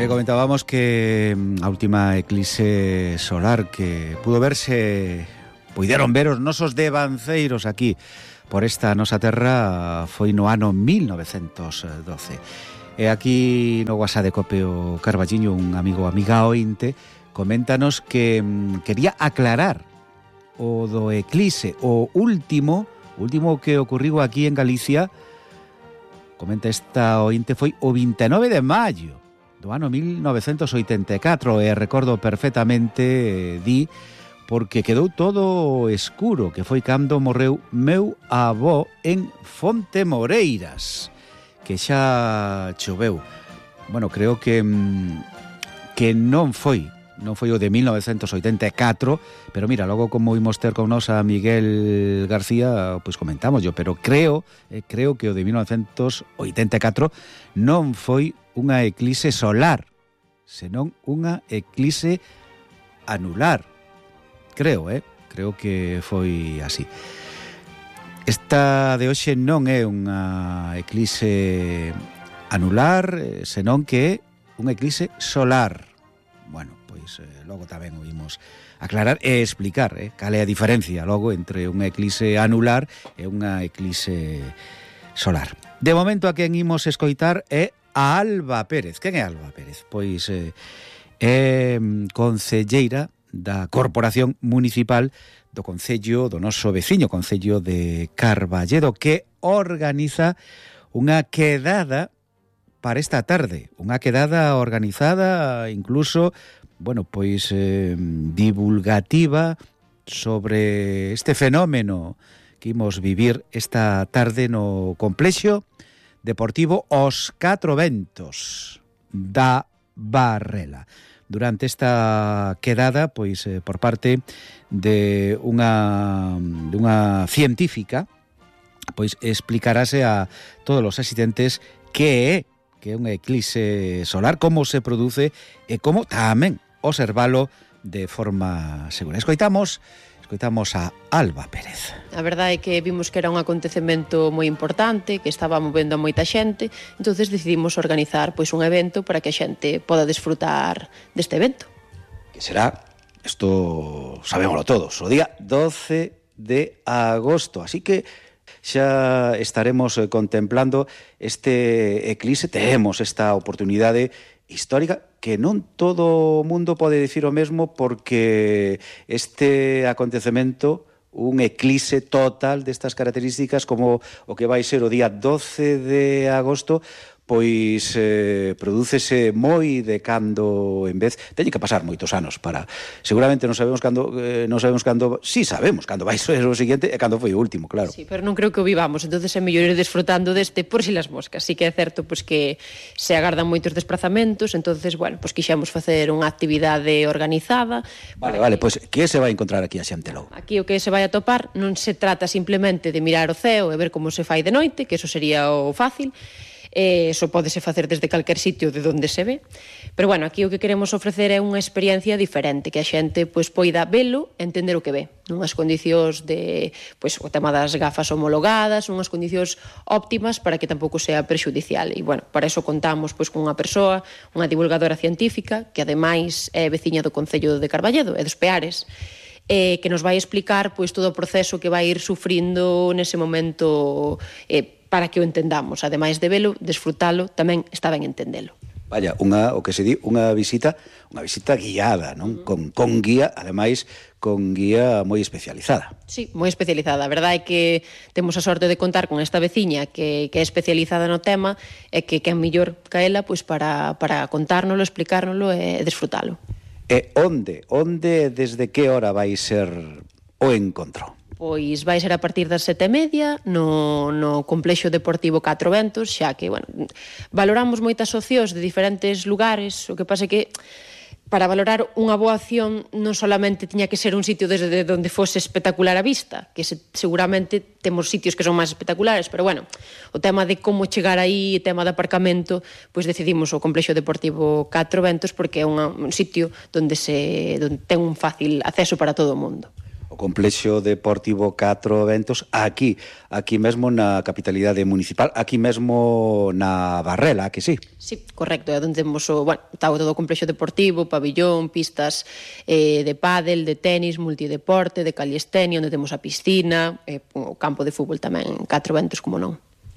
Comentábamos que a última eclipse solar que puideron ver os nosos devanceiros aquí por esta nosa terra foi no ano 1912. E aquí no WhatsApp de Copeo Carballiño, un amiga ointe, coméntanos que quería aclarar o do eclipse, o último que ocurriu aquí en Galicia. Comenta esta ointe, foi o 29 de maio do ano 1984, e recordo perfectamente, di, porque quedou todo escuro, que foi cando morreu meu avó en Fontemoreiras, que xa choveu. Bueno, creo que non foi o de 1984, pero mira, logo como imos ter con nos a Miguel García, pois comentamos yo, pero creo que o de 1984 non foi unha eclipse solar, senón unha eclipse anular. Creo que foi así. Esta de hoxe non é unha eclipse anular, senón que é unha eclipse solar. Bueno, pois logo tamén o vimos aclarar e explicar cal é a diferencia logo entre unha eclipse anular e unha eclipse solar. De momento a quen imos escoitar é a Alba Pérez. Quen é Alba Pérez? Pois é concelleira da Corporación Municipal do Concello, do noso veciño Concello de Carballedo, que organiza unha quedada para esta tarde, unha quedada organizada incluso, bueno, pois divulgativa sobre este fenómeno que imos vivir esta tarde no complexo deportivo Os Catro Ventos da Barrela. Durante esta quedada, pois por parte de unha científica, pois explicarase a todos os asistentes que é unha eclipse solar, como se produce e como tamén observalo de forma segura. Escoitamos a Alba Pérez. A verdade é que vimos que era un acontecemento moi importante, que estaba movendo a moita xente, entonces decidimos organizar pois un evento para que a xente poda desfrutar deste evento. Que será, isto sabémoslo todos, o día 12 de agosto, así que xa estaremos contemplando este eclipse. Temos esta oportunidade histórica que non todo o mundo pode dicir o mesmo, porque este acontecemento, un eclipse total destas características como o que vai ser o día 12 de agosto, pois prodúcese moi de cando en vez. Teñen que pasar moitos anos para, seguramente non sabemos cando, sí sabemos cando vai ser o seguinte e cando foi o último, claro. Sí, pero non creo que o vivamos, entonces é mellor ir desfrutando deste por si las moscas. Sí que é certo pois que se agardan moitos desplazamentos, entonces, bueno, pois quixemos facer unha actividade organizada. Vale, pois que se vai encontrar aquí a Xantelou? Aquí o que se vai atopar non se trata simplemente de mirar o ceo e ver como se fai de noite, que eso sería o fácil. Eso pódese facer desde calquer sitio de onde se ve, pero bueno, aquí o que queremos ofrecer é unha experiencia diferente, que a xente pois poida velo e entender o que ve, nunhas condicións de, pois o tema das gafas homologadas, unhas condicións óptimas para que tampouco sea perxudicial. E bueno, para eso contamos pois con unha persoa, unha divulgadora científica, que ademais é veciña do Concello de Carballedo e dos Peares, que nos vai explicar pois todo o proceso que vai ir sufrindo nese momento, para que o entendamos, ademais de velo, desfrutalo, tamén está ben entendelo. Vaya, o que se di, unha visita guiada, non? Con guía, ademais, con guía moi especializada. Sí, moi especializada. A verdade é que temos a sorte de contar con esta veciña que é especializada no tema e que é mellor que ela pois para contárnoslo, explicárnoslo e desfrutalo. E onde, desde que hora vai ser o encontro? Pois vai ser a partir das 7:30 no complexo deportivo Catro Ventos, xa que, bueno, valoramos moitas opcións de diferentes lugares, o que pasa é que para valorar unha boa acción non solamente tiña que ser un sitio desde onde fose espectacular a vista, que seguramente temos sitios que son máis espectaculares, pero bueno, o tema de como chegar aí, o tema de aparcamento, pois decidimos o complexo deportivo Catro Ventos porque é un sitio onde ten un fácil acceso para todo o mundo. o Complexo Deportivo Catro Ventos aquí mesmo na capitalidade municipal, aquí mesmo na Barrela, que sí? Sí, correcto, é onde temos está todo o complexo deportivo, pabillón, pistas de pádel, de tenis, multideporte, de calistenia, onde temos a piscina, o campo de fútbol tamén, Catro Ventos, como non.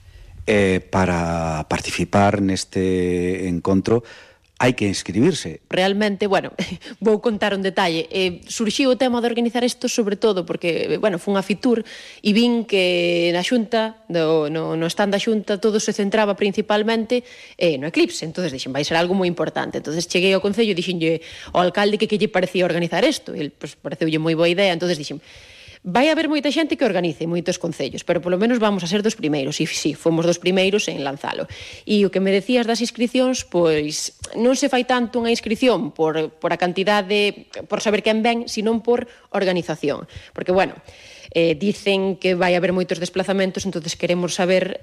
Para participar neste encontro hai que inscribirse. Realmente, vou contar un detalle. Surxiu o tema de organizar isto sobre todo porque, fun a Fitur e vin que na xunta, no stand da xunta, todo se centraba principalmente no eclipse. Entonces dixen, vai ser algo moi importante. Entonces cheguei ao Concello e dixenlle ao alcalde que lle parecía organizar isto. E pareceulle moi boa idea. Entonces dixen, vai haber moita xente que organice, moitos concellos, pero polo menos vamos a ser dos primeiros, e sí, fomos dos primeiros en lanzalo. E o que me decías das inscripcións, pois non se fai tanto unha inscripción por a cantidade, por saber quen ven, sino por organización. Porque, dicen que vai haber moitos desplazamentos, entonces queremos saber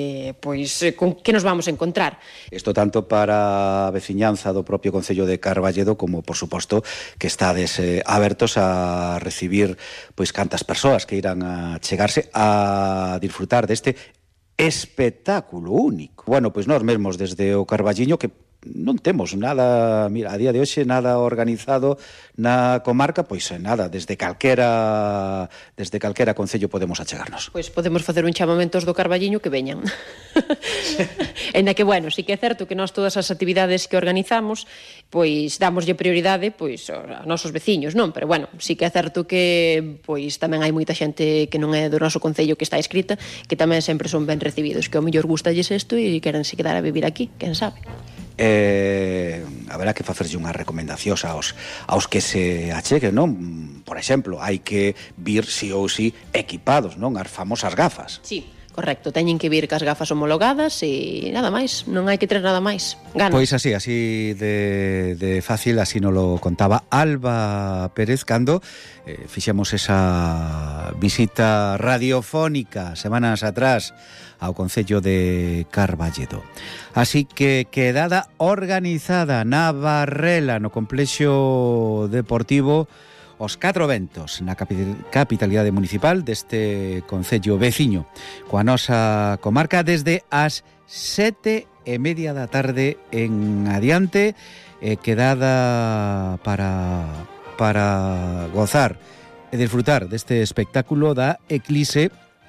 con que nos vamos a encontrar. Isto tanto para a veciñanza do propio Concello de Carballedo como, por suposto, que estades abertos a recibir cantas persoas que irán a chegarse a disfrutar deste espectáculo único. Nós mesmos desde o Carballiño que non temos nada, a día de hoxe nada organizado na comarca, nada, desde calquera concello podemos achegarnos. Pois podemos facer un chamamento aos do Carballiño que veñan. En a que, sí que é certo que nós todas as actividades que organizamos, damoslle prioridade aos nosos veciños, non? Pero sí que é certo que tamén hai moita xente que non é do noso concello que está inscrita, que tamén sempre son ben recibidos, que ao mellor gustalles isto e querense quedar a vivir aquí, quen sabe. Haberá que facerlle unhas recomendacións aos que se acheguen, non? Por exemplo, hai que vir si ou si equipados, non? As famosas gafas. Sí, correcto, teñen que vir cas gafas homologadas e nada máis, non hai que ter nada máis. Ganas. Pois así de fácil, así nos lo contaba Alba Pérez cando fixemos esa visita radiofónica semanas atrás ao Concello de Carballedo. Así que quedada organizada na Barrela, no Complexo Deportivo, os Catro Ventos, na capitalidade municipal deste concello veciño, coa nosa comarca desde as 7:30 da tarde en adiante, quedada para gozar e disfrutar deste espectáculo da eclipse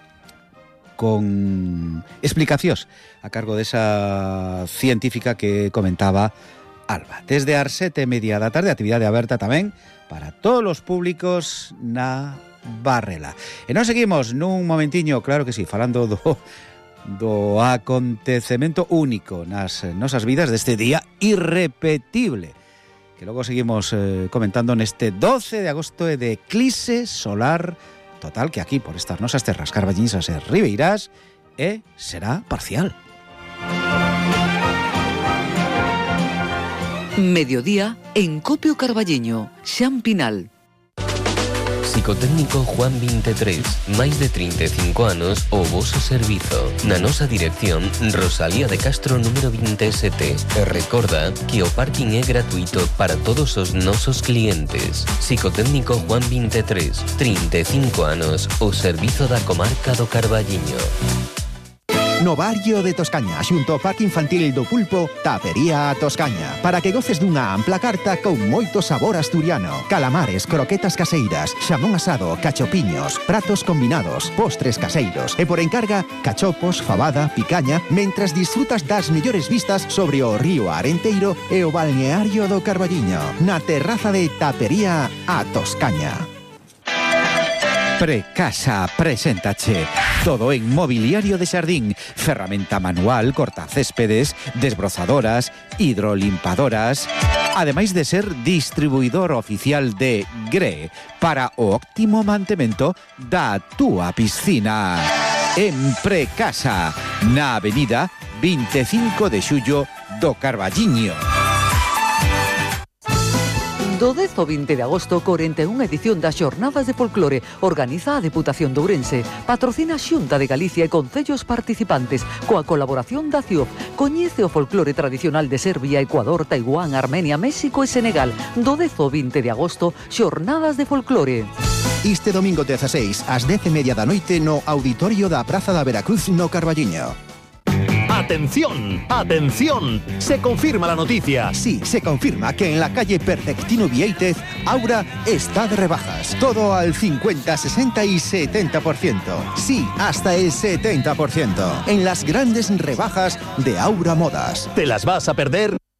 con explicacións a cargo desa científica que comentaba Alba. Desde as 7:30 da tarde, actividade aberta tamén para todos os públicos na Barrela. E non seguimos nun momentiño, claro que sí, falando do acontecemento único nas nosas vidas deste día irrepetible, que logo seguimos comentando neste 12 de agosto e de eclipse solar total, que aquí, por estas nosas terras carballiñesas e ribeirás, será parcial. Mediodía en Copio Carballiño, Xan Pinal. Psicotécnico Juan 23, máis de 35 anos o voso servizo. Na nosa dirección, Rosalía de Castro número 27. E recorda que o parking é gratuito para todos os nosos clientes. Psicotécnico Juan 23, 35 anos, o servizo da comarca do Carballiño. No barrio de Toscaña, xunto ao Parque Infantil do Pulpo, Tapería a Toscaña, para que goces dunha ampla carta con moito sabor asturiano. Calamares, croquetas caseiras, xamón asado, cachopiños, pratos combinados, postres caseiros e por encarga, cachopos, fabada, picaña, mentras disfrutas das mellores vistas sobre o río Arenteiro e o balneario do Carballiño, na terraza de Tapería a Toscaña. Precasa preséntache todo en mobiliario de xardín, ferramenta manual, cortacéspedes, desbrozadoras, hidrolimpadoras, ademais de ser distribuidor oficial de GRE para o óptimo mantemento da túa piscina. En Precasa, na avenida 25 de xullo do Carballiño. Do 10 ao 20 de agosto, 41 edición das Xornadas de Folclore organiza a Deputación de Ourense, patrocina a Xunta de Galicia e concellos participantes, coa colaboración da CIOF. Coñece o folclore tradicional de Serbia, Ecuador, Taiwán, Armenia, México e Senegal. Do 10 ao 20 de agosto, Xornadas de Folclore. Este domingo 16 ás 10:30 da noite no Auditorio da Praza da Veracruz no Carballiño. ¡Atención! ¡Atención! Se confirma la noticia. Sí, se confirma que en la calle Perfectino Vieitez, Aura está de rebajas. Todo al 50, 60 y 70%. Sí, hasta el 70%. En las grandes rebajas de Aura Modas. ¿Te las vas a perder?